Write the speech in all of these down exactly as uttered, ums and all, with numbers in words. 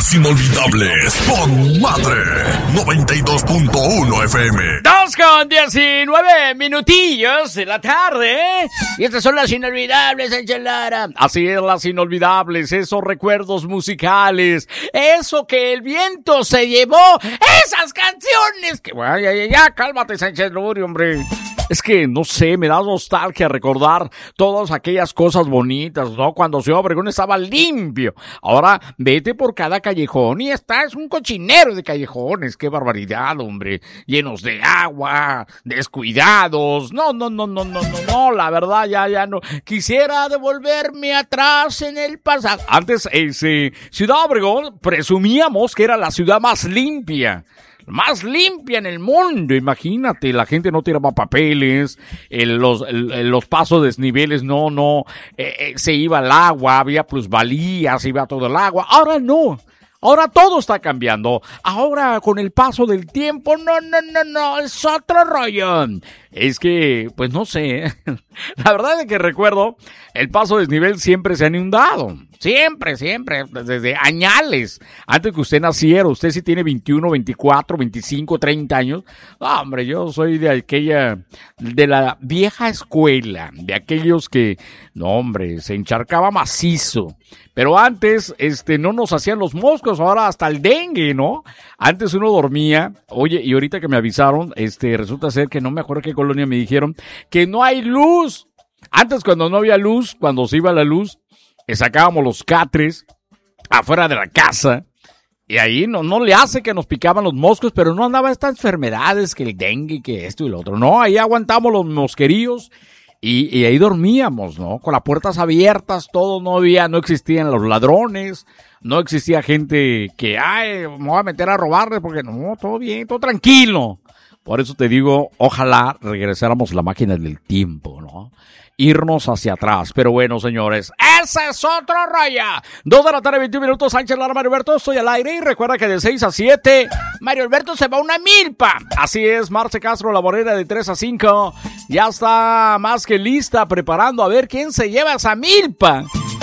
Las Inolvidables con Madre noventa y dos punto uno F M. Dos con diecinueve minutillos de la tarde. Y estas son las Inolvidables, Sánchez Lara. Así es, las Inolvidables, esos recuerdos musicales, eso que el viento se llevó, esas canciones que... Bueno, ya, ya, ya, cálmate, Sánchez Luri, hombre. Es que, no sé, me da nostalgia recordar todas aquellas cosas bonitas, ¿no? Cuando Ciudad Obregón estaba limpio. Ahora, vete por cada callejón y está, es un cochinero de callejones. ¡Qué barbaridad, hombre! Llenos de agua, descuidados. No, no, no, no, no, no, no, la verdad, ya, ya no. Quisiera devolverme atrás en el pasado. Antes, ese, Ciudad Obregón, presumíamos que era la ciudad más limpia. Más limpia en el mundo, imagínate, la gente no tiraba papeles, el, los, el, los pasos desniveles no, no, eh, eh, se iba el agua, había plusvalías, se iba todo el agua, ahora no. Ahora todo está cambiando. Ahora, con el paso del tiempo, no, no, no, no, es otro rollo. Es que, pues no sé, la verdad es que recuerdo, el paso desnivel siempre se ha inundado. Siempre, siempre, desde añales. Antes que usted naciera, usted sí tiene veintiuno, veinticuatro, veinticinco, treinta años. No, hombre, yo soy de aquella, de la vieja escuela, de aquellos que, no, hombre, se encharcaba macizo. Pero antes, este, no nos hacían los moscos, ahora hasta el dengue, ¿no? Antes uno dormía, oye, y ahorita que me avisaron, este, resulta ser que no me acuerdo qué colonia me dijeron, que no hay luz. Antes cuando no había luz, cuando se iba la luz, sacábamos los catres afuera de la casa y ahí no, no le hace que nos picaban los moscos, pero no andaba estas enfermedades, que el dengue, que esto y lo otro. No, ahí aguantamos los mosqueríos y, y ahí dormíamos, ¿no? Con las puertas abiertas, todo, no había, no existían los ladrones, no existía gente que, ay, me voy a meter a robarle, porque no, todo bien, todo tranquilo. Por eso te digo, ojalá regresáramos a la máquina del tiempo, ¿no? Irnos hacia atrás. Pero bueno, señores, ese es otro raya. Dos de la tarde, veintiún minutos, Sánchez Lara, Mario Alberto, estoy al aire. Y recuerda que de seis a siete, Mario Alberto se va a una milpa. Así es, Marce Castro, la Borrera, de tres a cinco. Ya está más que lista, preparando a ver quién se lleva esa milpa.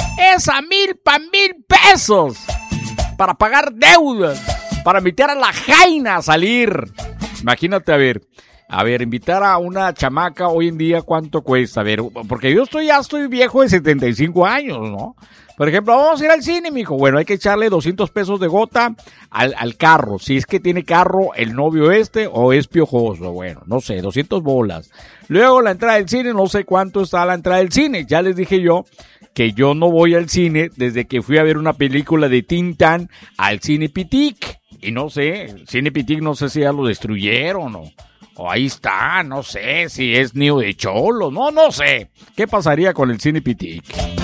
Esa milpa, mil pesos. Para pagar deudas. Para invitar a la Jaina a salir. Imagínate, a ver. A ver, invitar a una chamaca hoy en día, ¿cuánto cuesta? A ver, porque yo estoy ya estoy viejo de setenta y cinco años, ¿no? Por ejemplo, vamos a ir al cine, mijo. Bueno, hay que echarle doscientos pesos de gota al, al carro. Si es que tiene carro el novio este o es piojoso. Bueno, no sé, doscientas bolas. Luego la entrada del cine, no sé cuánto está la entrada del cine. Ya les dije yo que yo no voy al cine desde que fui a ver una película de Tintán al Cine Pitic. Y no sé, el Cine Pitic no sé si ya lo destruyeron o... O ahí está, no sé si es nido de cholo, no, no sé. ¿Qué pasaría con el Cine Pitic?